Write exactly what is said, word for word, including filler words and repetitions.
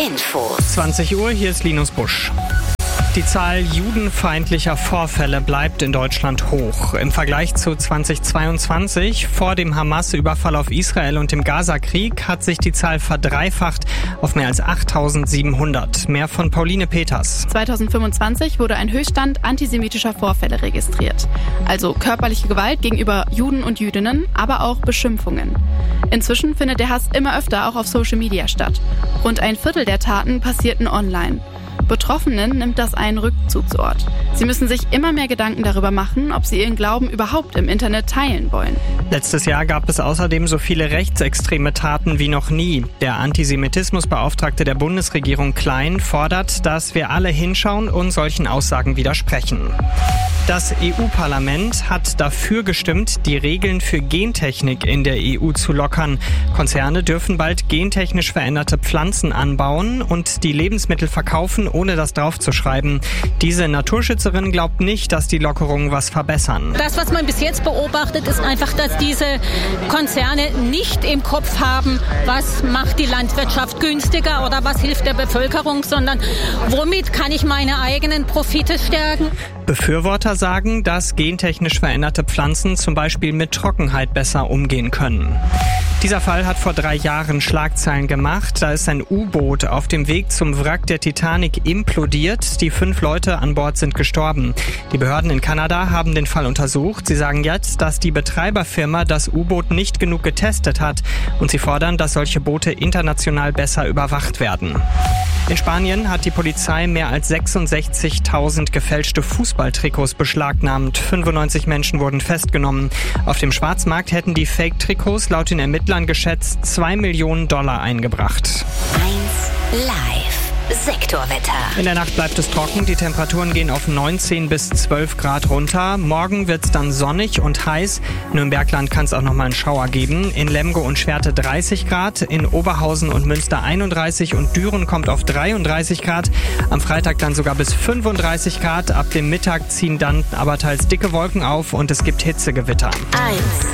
Infos. zwanzig Uhr, hier ist Linus Busch. Die Zahl judenfeindlicher Vorfälle bleibt in Deutschland hoch. Im Vergleich zu zweitausendzweiundzwanzig, vor dem Hamas-Überfall auf Israel und dem Gaza-Krieg, hat sich die Zahl verdreifacht auf mehr als achttausendsiebenhundert. Mehr von Pauline Peters. zweitausendfünfundzwanzig wurde ein Höchststand antisemitischer Vorfälle registriert. Also körperliche Gewalt gegenüber Juden und Jüdinnen, aber auch Beschimpfungen. Inzwischen findet der Hass immer öfter auch auf Social Media statt. Rund ein Viertel der Taten passierten online. Betroffenen nimmt das einen Rückzugsort. Sie müssen sich immer mehr Gedanken darüber machen, ob sie ihren Glauben überhaupt im Internet teilen wollen. Letztes Jahr gab es außerdem so viele rechtsextreme Taten wie noch nie. Der Antisemitismusbeauftragte der Bundesregierung Klein fordert, dass wir alle hinschauen und solchen Aussagen widersprechen. Das E U-Parlament hat dafür gestimmt, die Regeln für Gentechnik in der E U zu lockern. Konzerne dürfen bald gentechnisch veränderte Pflanzen anbauen und die Lebensmittel verkaufen, ohne das draufzuschreiben. Diese Naturschützerin glaubt nicht, dass die Lockerungen was verbessern. Das, was man bis jetzt beobachtet, ist einfach, dass diese Konzerne nicht im Kopf haben, was macht die Landwirtschaft günstiger oder was hilft der Bevölkerung, sondern womit kann ich meine eigenen Profite stärken. Befürworter sagen, dass gentechnisch veränderte Pflanzen zum Beispiel mit Trockenheit besser umgehen können. Dieser Fall hat vor drei Jahren Schlagzeilen gemacht. Da ist ein U-Boot auf dem Weg zum Wrack der Titanic implodiert. Die fünf Leute an Bord sind gestorben. Die Behörden in Kanada haben den Fall untersucht. Sie sagen jetzt, dass die Betreiberfirma das U-Boot nicht genug getestet hat. Und sie fordern, dass solche Boote international besser überwacht werden. In Spanien hat die Polizei mehr als sechsundsechzigtausend gefälschte Fußballtrikots beschlagnahmt. fünfundneunzig Menschen wurden festgenommen. Auf dem Schwarzmarkt hätten die Fake-Trikots laut den Ermittlern geschätzt zwei Millionen Dollar eingebracht. eins Live. Sektorwetter. In der Nacht bleibt es trocken, die Temperaturen gehen auf neunzehn bis zwölf Grad runter. Morgen wird es dann sonnig und heiß. Nur im Bergland kann es auch noch mal einen Schauer geben. In Lemgo und Schwerte dreißig Grad, in Oberhausen und Münster einunddreißig und Düren kommt auf dreiunddreißig Grad. Am Freitag dann sogar bis fünfunddreißig Grad. Ab dem Mittag ziehen dann aber teils dicke Wolken auf und es gibt Hitzegewitter. eins